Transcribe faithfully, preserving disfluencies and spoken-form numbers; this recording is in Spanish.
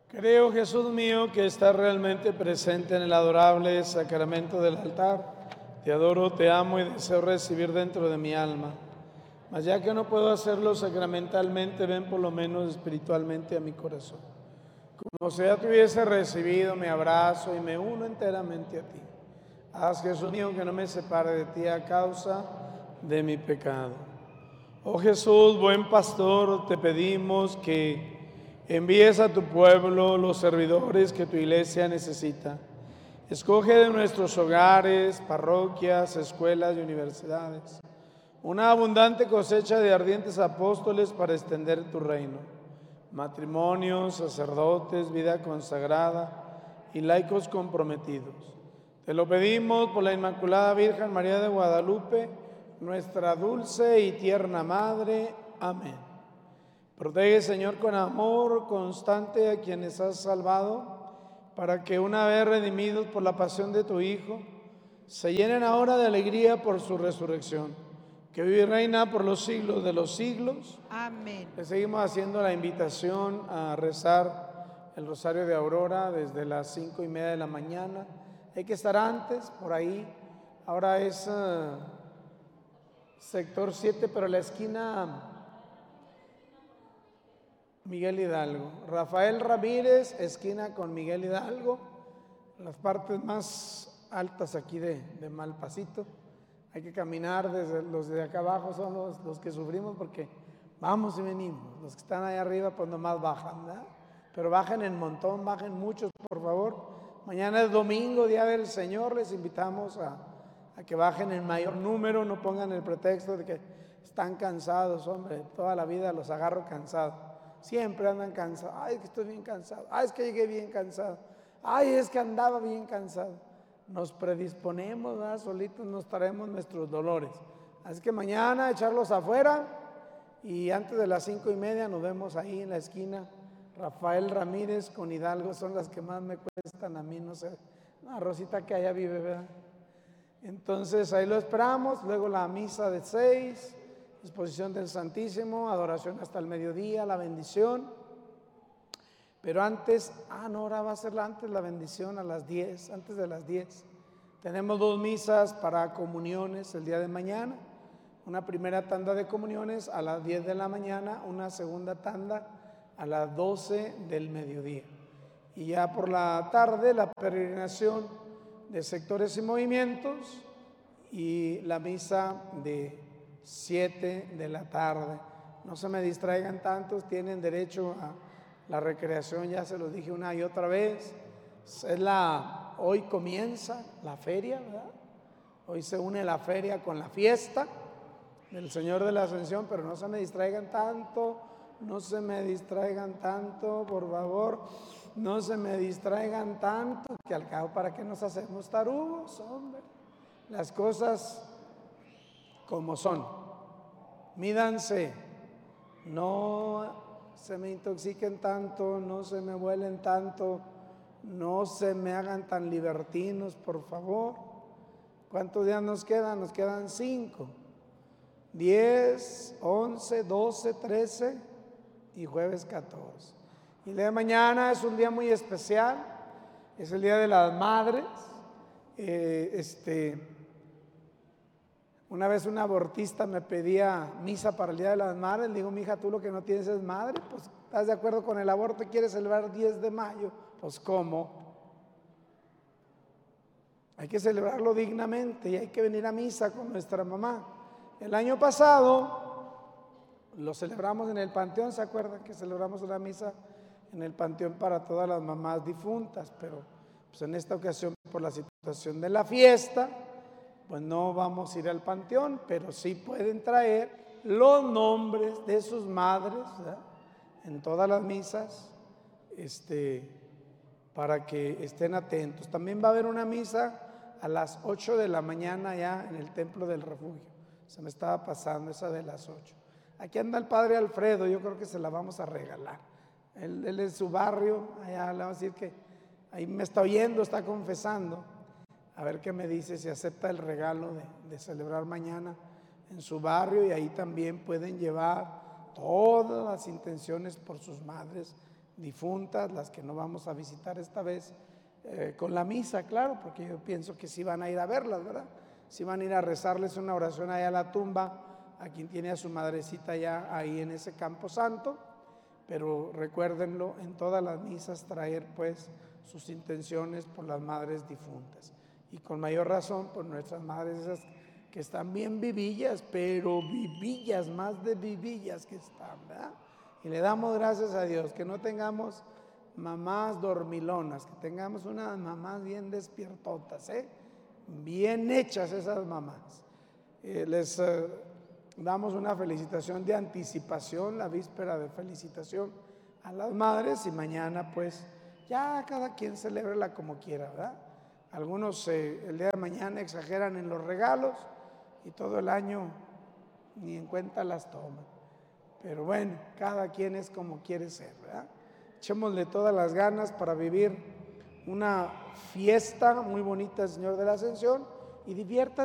Creo, Jesús mío, que estás realmente presente en el adorable sacramento del altar. Te adoro, te amo y deseo recibir dentro de mi alma. Mas ya que no puedo hacerlo sacramentalmente, ven por lo menos espiritualmente a mi corazón. Como si ya te hubiese recibido, me abrazo y me uno enteramente a ti. Haz, Jesús mío, que no me separe de ti a causa de mi pecado. Oh Jesús, buen pastor, te pedimos que envíes a tu pueblo los servidores que tu iglesia necesita. Escoge de nuestros hogares, parroquias, escuelas y universidades una abundante cosecha de ardientes apóstoles para extender tu reino. Matrimonios, sacerdotes, vida consagrada y laicos comprometidos. Te lo pedimos por la Inmaculada Virgen María de Guadalupe, nuestra dulce y tierna Madre. Amén. Protege, Señor, con amor constante a quienes has salvado, para que una vez redimidos por la pasión de tu Hijo, se llenen ahora de alegría por su resurrección, que vive y reina por los siglos de los siglos. Amén. Le seguimos haciendo la invitación a rezar el Rosario de Aurora desde las cinco y media de la mañana. Hay que estar antes, por ahí. Ahora es uh, sector siete, pero la esquina Miguel Hidalgo. Rafael Ramírez, esquina con Miguel Hidalgo. Las partes más altas aquí de, de Malpasito. Hay que caminar, desde los de acá abajo son los, los que sufrimos porque vamos y venimos. Los que están allá arriba pues nomás bajan, ¿verdad? Pero bajen en montón, bajen muchos, por favor. Mañana es domingo, Día del Señor, les invitamos a, a que bajen en mayor número, no pongan el pretexto de que están cansados, hombre, toda la vida los agarro cansados. Siempre andan cansados. Ay, es que estoy bien cansado. Ay, es que llegué bien cansado. Ay, es que andaba bien cansado. Nos predisponemos, ¿verdad? Solitos nos traemos nuestros dolores. Así que mañana echarlos afuera y antes de las cinco y media nos vemos ahí en la esquina. Rafael Ramírez con Hidalgo son las que más me cuestan a mí, no sé. Una Rosita que allá vive, ¿verdad? Entonces ahí lo esperamos. Luego la misa de seis, exposición del Santísimo, adoración hasta el mediodía, la bendición. Pero antes, ah, no, ahora va a ser antes la bendición a las diez, antes de las diez. Tenemos dos misas para comuniones el día de mañana. Una primera tanda de comuniones a las diez de la mañana, una segunda tanda a las doce del mediodía. Y ya por la tarde la peregrinación de sectores y movimientos y la misa de siete de la tarde. No se me distraigan tantos, tienen derecho a la recreación, ya se los dije una y otra vez. Es la, hoy comienza la feria, ¿verdad? Hoy se une la feria con la fiesta del Señor de la Ascensión, pero no se me distraigan tanto, no se me distraigan tanto, por favor, no se me distraigan tanto, que al cabo, ¿para qué nos hacemos tarugos, hombre? Las cosas como son. Mídanse, no se me intoxiquen tanto, no se me vuelen tanto, no se me hagan tan libertinos, por favor. ¿Cuántos días nos quedan? Nos quedan cinco, diez, once, doce, trece y jueves catorce. Y el día de mañana es un día muy especial, es el Día de las Madres. Eh, este... Una vez una abortista me pedía misa para el Día de las Madres. Le digo, mija, tú lo que no tienes es madre. Pues, ¿estás de acuerdo con el aborto? ¿Quieres celebrar diez de mayo? Pues, ¿cómo? Hay que celebrarlo dignamente y hay que venir a misa con nuestra mamá. El año pasado lo celebramos en el Panteón. ¿Se acuerdan que celebramos una misa en el Panteón para todas las mamás difuntas? Pero pues en esta ocasión, por la situación de la fiesta, pues no vamos a ir al panteón, pero sí pueden traer los nombres de sus madres, ¿verdad? En todas las misas, este, para que estén atentos. También va a haber una misa a las ocho de la mañana ya en el Templo del Refugio. Se me estaba pasando esa de las ocho. Aquí anda el padre Alfredo, yo creo que se la vamos a regalar. Él, él es su barrio, allá le vamos a decir que ahí me está oyendo, está confesando. A ver qué me dice, si acepta el regalo de, de celebrar mañana en su barrio, y ahí también pueden llevar todas las intenciones por sus madres difuntas, las que no vamos a visitar esta vez, eh, con la misa, claro, porque yo pienso que sí van a ir a verlas, ¿verdad? Sí van a ir a rezarles una oración allá a la tumba, a quien tiene a su madrecita ya ahí en ese campo santo, pero recuérdenlo, en todas las misas traer pues sus intenciones por las madres difuntas, y con mayor razón por nuestras madres esas que están bien vivillas, pero vivillas, más de vivillas que están, ¿verdad? Y le damos gracias a Dios que no tengamos mamás dormilonas, que tengamos unas mamás bien despiertotas, ¿eh? Bien hechas esas mamás. Eh, les eh, damos una felicitación de anticipación, la víspera de felicitación a las madres, y mañana pues ya cada quien celébrela como quiera, ¿verdad? Algunos eh, el día de mañana exageran en los regalos y todo el año ni en cuenta las toman. Pero bueno, cada quien es como quiere ser, ¿verdad? Echémosle todas las ganas para vivir una fiesta muy bonita del Señor de la Ascensión y diviértanse.